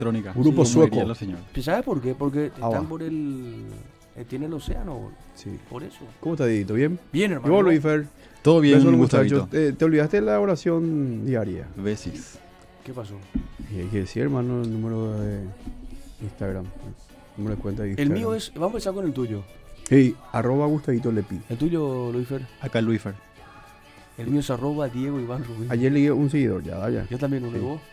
Electrónica. Grupo como sueco. dirían los señores. ¿Sabes por qué? Porque Ah, va. están por el... tiene el océano, Sí. por eso. ¿Cómo estás, Dieguito? ¿Bien? Bien, ¿Y hermano. vos, Luis Fer? Todo bien, Besos a los Gustavito. muchachos. Te olvidaste de la oración diaria. Besis. ¿Qué pasó? Y hay que decir, hermano, el número de Instagram. El número de cuenta de El Instagram. mío es... Vamos a empezar con el tuyo. Sí, @Gustavito Lepi. El tuyo, Luis Fer. Acá Luifer. El mío es @Diego Iván Rubín. Ayer leí un seguidor, ya. Yo también uno. Sí. ¿Vos?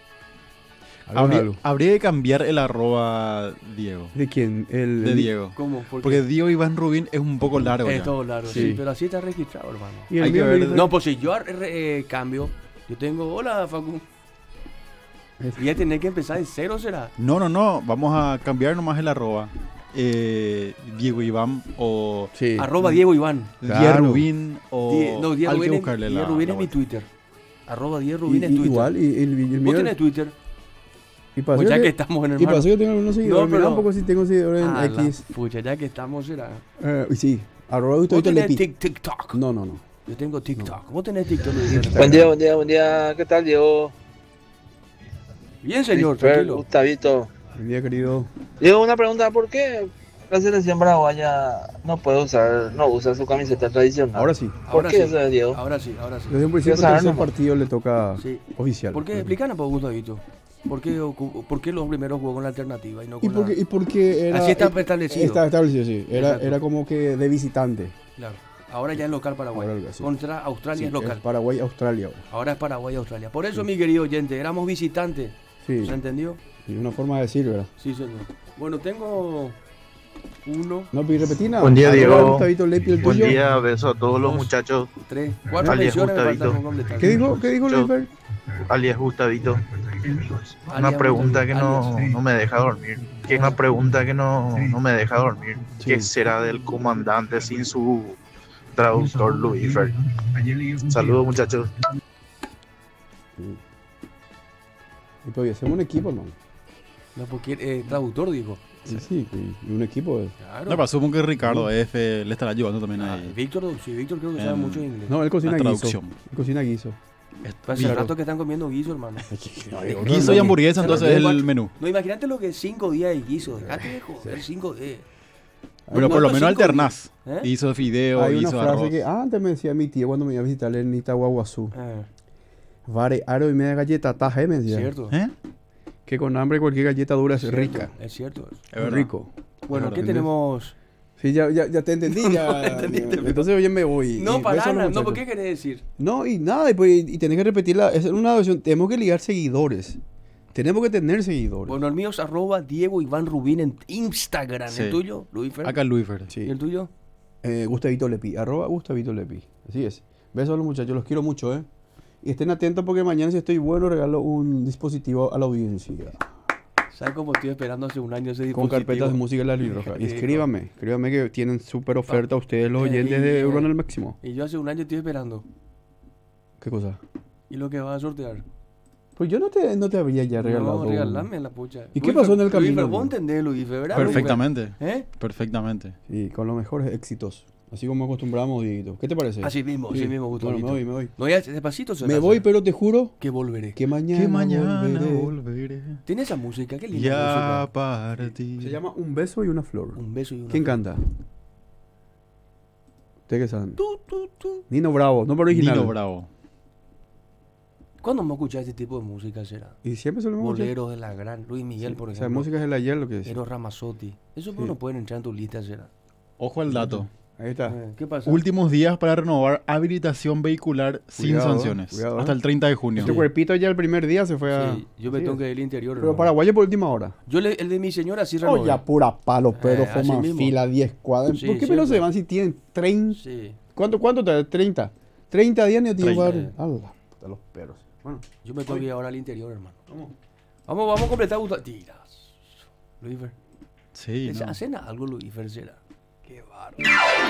Habría que cambiar el @ Diego. ¿De quién? De Diego. ¿Cómo? ¿Por Porque qué? Diego Iván Rubín es un poco largo. Es ya. todo largo, Sí. sí. Pero así está registrado, hermano. Y el Hay que mío, ver- Luis Fer. No, pues si yo cambio, yo tengo... Hola, Facu. Y ya tenés que empezar en cero, ¿será? No. Vamos a cambiar nomás el @. Diego Iván o Sí. @Diego Iván. Diego Claro. Rubin o No, Diego hay que Rubín, buscarle Diego la Rubín es mi vuelta. Twitter. @Diego Rubín es Y- Twitter. igual, y el ¿Vos mío. tenés Twitter? Y pasó Pues ya que que, estamos en el y mar. pasó que tengo algunos seguidores. No, Mira pero- un poco si tengo seguidores en Ah, la X. pucha, ya que estamos, será. Sí, ¿Vos @Gustavito tenés Lepi. TikTok? No. Yo tengo TikTok. ¿Vos tenés TikTok? Luis? Instagram. Buen día, ¿qué tal, Diego? Bien, señor, Luis Fer, tranquilo. Gustavito. Buen día, querido. Diego, una pregunta, ¿por qué la selección paraguaya no usa su camiseta tradicional? Ahora sí. ¿Por Ahora qué sí. eso, Diego? Ahora sí, ahora sí. Desde un principio, Quiero saber tercer nomás. partido le toca Sí. oficial. ¿Por qué? Explícanos, pues, Gustavito. ¿Por qué los primeros jugó con la alternativa y no ¿Y con porque, la... y porque era. Así está establecido. Está establecido, sí. Exacto. Era como que de visitante. Claro. Ahora ya es local Paraguay. Ahora algo así. Contra Australia Sí, es local. Paraguay, Australia. ahora. Ahora es Paraguay Australia. Por eso, mi querido oyente, éramos visitantes. Sí. ¿Se entendió? Y una forma de decir, ¿verdad? Sí, señor. Bueno, tengo uno, No, pero repetí nada. Buen día, Diego. Gustavito Lepi, el Buen tuyo. día, beso a todos los Dos. muchachos. 3, 4 Alias menciones me Gustavito. faltan por completar. ¿Qué dijo Luis Fer? Alias Gustavito. Una Alias pregunta que Gustavito. no me deja dormir. Una pregunta que no me deja dormir. Sí. ¿Qué será del comandante sin su traductor Luis Fer? Saludos, muchachos. Y todavía hacemos un equipo, hermano. No, porque traductor dijo. Sí, y un equipo. Claro. No, pero supongo que Ricardo F le estará ayudando también Ah, ahí. Víctor creo que sabe En- mucho inglés. No, él cocina La guiso. traducción. Él cocina guiso. Hace Claro. rato que están comiendo guiso, hermano. Guiso y hamburguesa, Se entonces lo es llevan. el menú. No, imagínate lo que es 5 días de guiso. Dejate de joder, 5 días. Pero por lo menos alternás. ¿Eh? Hizo de fideo, Hay una hizo de frase arroz. que antes me decía mi tía cuando me iba a visitar en Itahuaguazú. Ah, Vare, aro y media galleta, taje, me decía. cierto. ¿Eh? Que con hambre cualquier galleta dura es Cierto, rica. Es cierto. Es verdad. Rico. Bueno, Es ¿qué verdad. tenemos? Sí, ya te entendí. Ya. entendiste, pero- Entonces oye me voy. No, Y para besos a los nada. No, ¿por muchachos. qué querés decir? No, y nada, y tenés que repetirla. Es una versión. Tenemos que ligar seguidores. Tenemos que tener seguidores. Bueno, el mío es @Diego Iván Rubín en Instagram. Sí. ¿El tuyo, Luis Fer? Acá Luifer. Sí. ¿Y el tuyo? Gustavito Lepi, @Gustavito Lepi. Así es. Besos a los muchachos, los quiero mucho, ¿eh? Y estén atentos porque mañana, si estoy bueno, regalo un dispositivo a la audiencia. ¿Sabes cómo estoy esperando hace un año ese Con dispositivo? carpetas de música en la Luz Roja. Y escríbame que tienen súper oferta ustedes, los oyentes de Urbano al Máximo. Y yo hace un año estoy esperando. ¿Qué cosa? ¿Y lo que vas a sortear? Pues yo no te habría ya regalado. No, regalame la pucha. ¿Y qué pasó en el camino, Luis Fer, vos amigo? entendés, Luis Fer, ¿verdad? Perfectamente. ¿Eh? Perfectamente. Sí, con los mejores éxitos. Así como acostumbramos, Dieguito. ¿Qué te parece? Así mismo, Sí. Gusto. Bueno, me voy. No, ya despacito se Me la voy, hace. pero te juro Que volveré. que mañana, volveré. volveré. ¿Tiene esa música? Qué linda Ya música. para ti. Se llama Un beso y una flor. Un beso y una ¿Quién flor. canta? ¿Ustedes qué saben? Tu, tu, tu. Nino Bravo, nombre original. Nino Bravo. ¿Cuándo hemos escuchado este tipo de música será? Y siempre se lo hemos Boleros de la gran Luis Miguel, por O sea, ejemplo. música es el ayer lo que es. Eros Ramazzotti. Eso Sí. no pueden entrar en tu lista será. Ojo al dato. Ahí está. ¿Qué pasa? Últimos días para renovar habilitación vehicular sin Cuidado, sanciones. cuidado, Hasta el 30 de junio. Este cuerpito ya el primer día se fue a... Sí, yo me Sí, tengo que ir al interior. Pero hermano. paraguayo por última hora. El de mi señora sí renové. Oye, pura palo, pero así forman mismo. fila 10 cuadras. Sí, ¿Por qué cierto. menos se van si tienen 30? Sí. ¿Cuánto te da? 30. 30 días ni a ti 30. jugar. Allah, puta, los perros. Bueno, Yo me tengo que ir ahora al interior, hermano. Vamos a completar. Tiras. Luis Fer. Sí, no. Hacen algo, Luis Fer, será. Qué bárbaro.